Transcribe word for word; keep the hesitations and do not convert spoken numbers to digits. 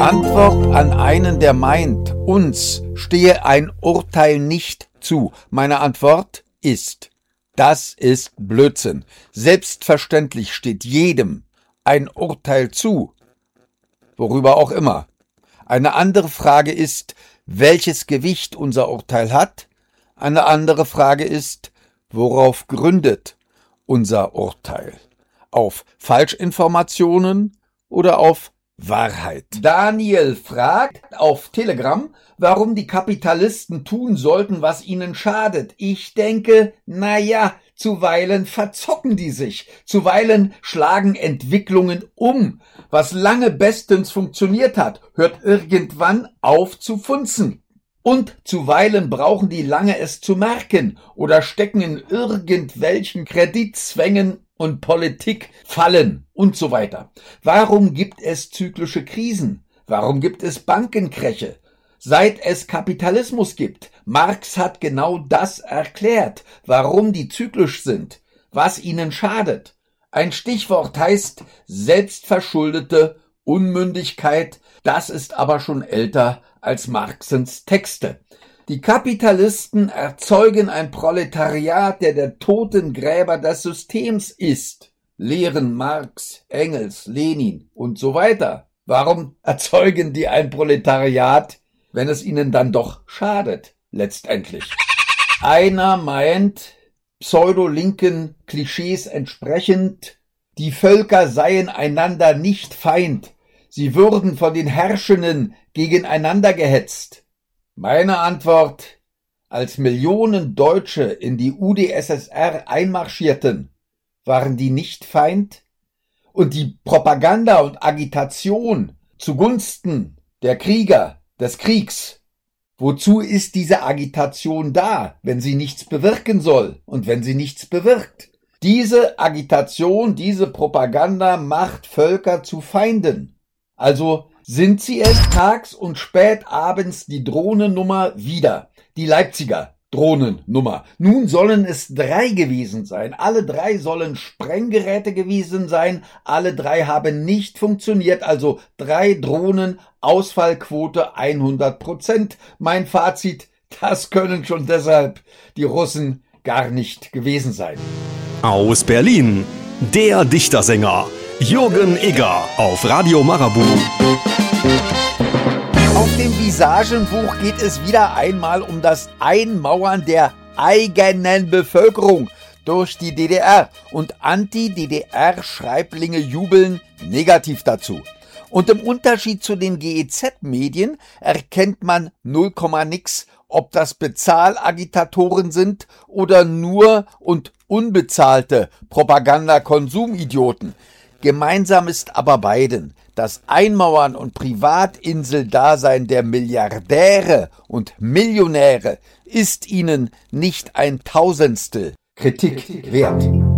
Antwort an einen, der meint, uns stehe ein Urteil nicht zu. Meine Antwort ist: Das ist Blödsinn. Selbstverständlich steht jedem ein Urteil zu, worüber auch immer. Eine andere Frage ist, welches Gewicht unser Urteil hat. Eine andere Frage ist, worauf gründet unser Urteil? Auf Falschinformationen oder auf Wahrheit? Daniel fragt auf Telegram, warum die Kapitalisten tun sollten, was ihnen schadet. Ich denke, na ja, zuweilen verzocken die sich, zuweilen schlagen Entwicklungen um. Was lange bestens funktioniert hat, hört irgendwann auf zu funzen. Und zuweilen brauchen die lange es zu merken oder stecken in irgendwelchen Kreditzwängen und Politikfallen und so weiter. Warum gibt es zyklische Krisen? Warum gibt es Bankenkräche? Seit es Kapitalismus gibt. Marx hat genau das erklärt, warum die zyklisch sind, was ihnen schadet. Ein Stichwort heißt selbstverschuldete Unmündigkeit. Das ist aber schon älter als Marxens Texte. Die Kapitalisten erzeugen ein Proletariat, der der Totengräber des Systems ist. Lehren Marx, Engels, Lenin und so weiter. Warum erzeugen die ein Proletariat, wenn es ihnen dann doch schadet, letztendlich? Einer meint, pseudolinken Klischees entsprechend, die Völker seien einander nicht Feind, sie würden von den Herrschenden gegeneinander gehetzt. Meine Antwort: Als Millionen Deutsche in die U d S S R einmarschierten, waren die nicht Feind? Und die Propaganda und Agitation zugunsten der Krieger, des Kriegs, wozu ist diese Agitation da, wenn sie nichts bewirken soll und wenn sie nichts bewirkt? Diese Agitation, diese Propaganda macht Völker zu Feinden. Also sind sie es tags und spät abends die Drohnennummer wieder, die Leipziger Drohnennummer. Nun sollen es drei gewesen sein. Alle drei sollen Sprenggeräte gewesen sein. Alle drei haben nicht funktioniert. Also drei Drohnen, Ausfallquote hundert Prozent. Mein Fazit: Das können schon deshalb die Russen gar nicht gewesen sein. Aus Berlin, der Dichtersänger Jürgen Egger auf Radio Marabout. Auf dem Visagenbuch geht es wieder einmal um das Einmauern der eigenen Bevölkerung durch die D D R. Und Anti-D D R-Schreiblinge jubeln negativ dazu. Und im Unterschied zu den G E Z-Medien erkennt man null Komma nix, ob das Bezahlagitatoren sind oder nur und unbezahlte Propaganda-Konsumidioten. Gemeinsam ist aber beiden: Das Einmauern und Privatinseldasein der Milliardäre und Millionäre ist ihnen nicht ein Tausendstel Kritik wert.